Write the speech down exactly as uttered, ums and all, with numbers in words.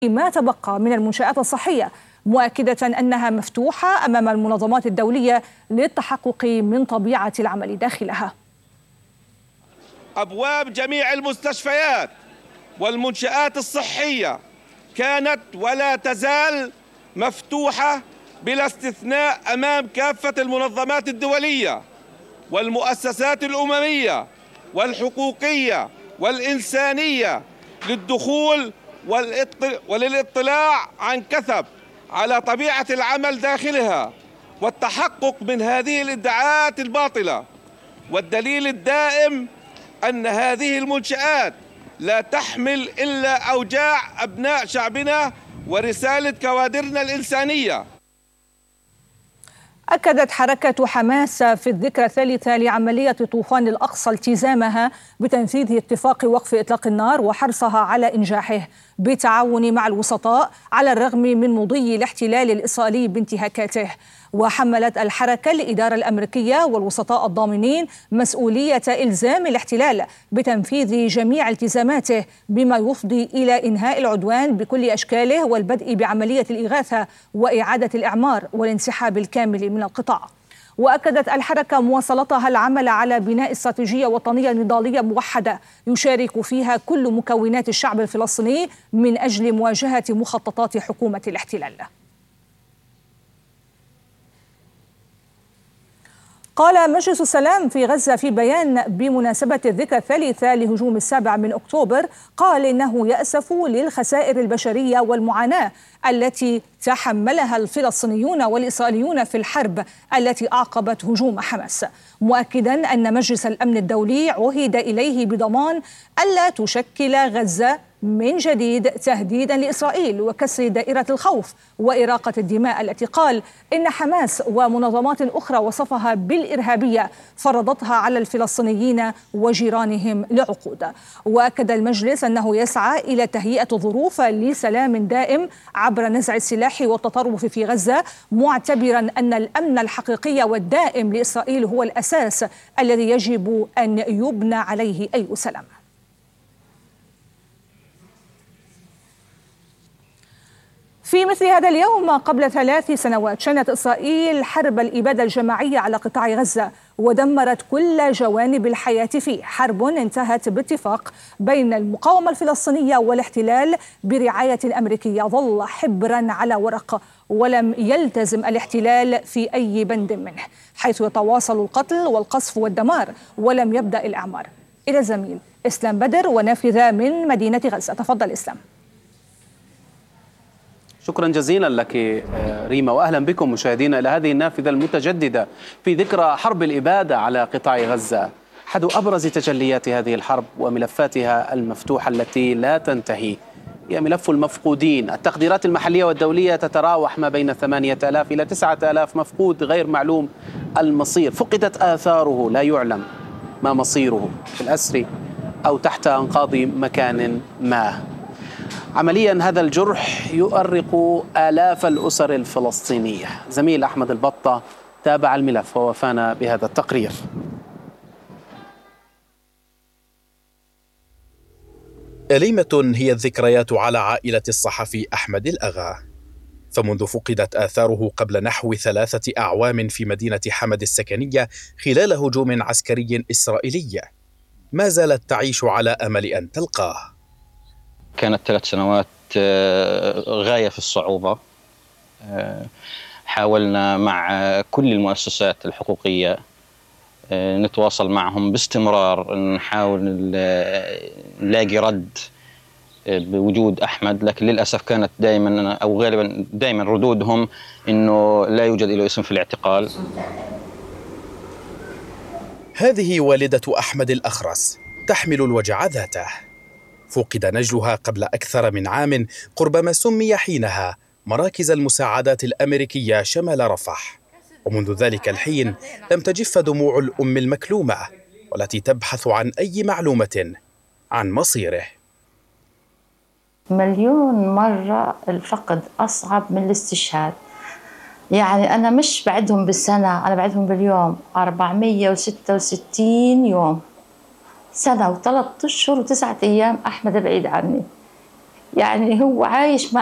ما تبقى من المنشآت الصحية، مؤكدة أنها مفتوحة أمام المنظمات الدولية للتحقق من طبيعة العمل داخلها. أبواب جميع المستشفيات والمنشآت الصحية كانت ولا تزال مفتوحة بلا استثناء أمام كافة المنظمات الدولية والمؤسسات الأممية والحقوقية والإنسانية للدخول وللاطلاع عن كثب على طبيعة العمل داخلها والتحقق من هذه الادعاءات الباطلة. والدليل الدائم أن هذه المنشآت لا تحمل إلا أوجاع أبناء شعبنا ورسالة كوادرنا الإنسانية. أكدت حركة حماس في الذكرى الثالثة لعملية طوفان الأقصى التزامها بتنفيذ اتفاق وقف إطلاق النار وحرصها على إنجاحه بالتعاون مع الوسطاء على الرغم من مضي الاحتلال الإسرائيلي بانتهاكاته. وحملت الحركة الإدارة الأمريكية والوسطاء الضامنين مسؤولية إلزام الاحتلال بتنفيذ جميع التزاماته بما يفضي إلى إنهاء العدوان بكل أشكاله والبدء بعملية الإغاثة وإعادة الإعمار والانسحاب الكامل من القطاع. وأكدت الحركة مواصلتها العمل على بناء استراتيجية وطنية نضالية موحدة يشارك فيها كل مكونات الشعب الفلسطيني من أجل مواجهة مخططات حكومة الاحتلال. قال مجلس السلام في غزة في بيان بمناسبة الذكرى الثالثة لهجوم السابع من أكتوبر، قال إنه يأسف للخسائر البشرية والمعاناة التي تحملها الفلسطينيون والإسرائيليون في الحرب التي أعقبت هجوم حماس، مؤكدا أن مجلس الأمن الدولي عهد إليه بضمان ألا تشكل غزة من جديد تهديدا لإسرائيل وكسر دائرة الخوف وإراقة الدماء التي قال إن حماس ومنظمات أخرى وصفها بالإرهابية فرضتها على الفلسطينيين وجيرانهم لعقود. وأكد المجلس أنه يسعى إلى تهيئة ظروف لسلام دائم عبر نزع السلاح والتطرف في غزة، معتبرا أن الأمن الحقيقي والدائم لإسرائيل هو الأساس الذي يجب أن يبنى عليه أي سلام. في مثل هذا اليوم قبل ثلاث سنوات شنت إسرائيل حرب الإبادة الجماعية على قطاع غزة ودمرت كل جوانب الحياة فيه، حرب انتهت باتفاق بين المقاومة الفلسطينية والاحتلال برعاية أمريكية ظل حبرا على ورق ولم يلتزم الاحتلال في أي بند منه، حيث يتواصل القتل والقصف والدمار ولم يبدأ الإعمار. إلى الزميل إسلام بدر ونافذة من مدينة غزة. تفضل إسلام. شكرا جزيلا لك ريما، وأهلا بكم مشاهدينا إلى هذه النافذة المتجددة في ذكرى حرب الإبادة على قطاع غزة. أحد أبرز تجليات هذه الحرب وملفاتها المفتوحة التي لا تنتهي هي ملف المفقودين. التقديرات المحلية والدولية تتراوح ما بين ثمانية آلاف إلى تسعة آلاف مفقود غير معلوم المصير، فقدت آثاره، لا يعلم ما مصيره في الأسر أو تحت أنقاض مكان ما. عمليا هذا الجرح يؤرق آلاف الأسر الفلسطينية. زميل أحمد البطة تابع الملف ووفانا بهذا التقرير. أليمة هي الذكريات على عائلة الصحفي أحمد الأغا، فمنذ فقدت آثاره قبل نحو ثلاثة أعوام في مدينة حمد السكنية خلال هجوم عسكري إسرائيلي، ما زالت تعيش على أمل أن تلقاه. كانت ثلاث سنوات غاية في الصعوبة. حاولنا مع كل المؤسسات الحقوقية نتواصل معهم باستمرار، نحاول نلاقي رد بوجود أحمد، لكن للأسف كانت دائما أو غالبا دائما ردودهم إنه لا يوجد له اسم في الاعتقال. هذه والدة أحمد الأخرس تحمل الوجع ذاته. فقد نجلها قبل أكثر من عام قرب ما سمي حينها مراكز المساعدات الأمريكية شمال رفح، ومنذ ذلك الحين لم تجف دموع الأم المكلومة والتي تبحث عن أي معلومة عن مصيره. مليون مرة الفقد أصعب من الاستشهاد، يعني أنا مش بعدهم بالسنة، أنا بعدهم باليوم. أربعمية وستة وستين يوم، سنة وثلاثة أشهر وتسعة أيام أحمد بعيد عني. يعني هو عايش مع